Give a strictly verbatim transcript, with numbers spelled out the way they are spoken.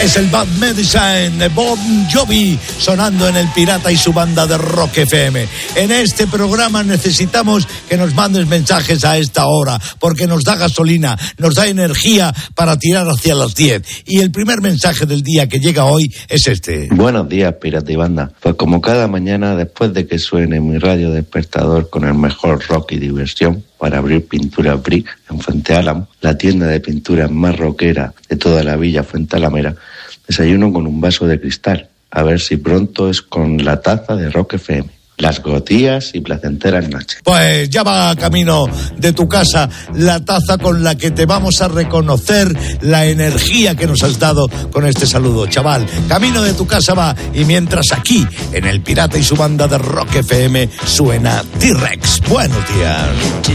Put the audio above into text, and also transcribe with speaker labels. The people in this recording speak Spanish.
Speaker 1: Es el Bad Medicine de Bon Jovi sonando en El Pirata y su banda de Rock F M. En este programa necesitamos que nos mandes mensajes a esta hora, porque nos da gasolina, nos da energía para tirar hacia las diez. Y el primer mensaje del día que llega hoy es este.
Speaker 2: Buenos días, Pirata y banda. Pues como cada mañana, después de que suene mi radio despertador con el mejor rock y diversión, para abrir Pintura Brick en Fuente Álamo, la tienda de pinturas más rockera de toda la villa Fuente Alamera, desayuno con un vaso de cristal, a ver si pronto es con la taza de Rock F M. Las gotías y placenteras noches.
Speaker 1: Pues ya va camino de tu casa la taza con la que te vamos a reconocer la energía que nos has dado con este saludo, chaval. Camino de tu casa va, y mientras aquí, en El Pirata y su banda de Rock F M, suena T-Rex. Buenos días.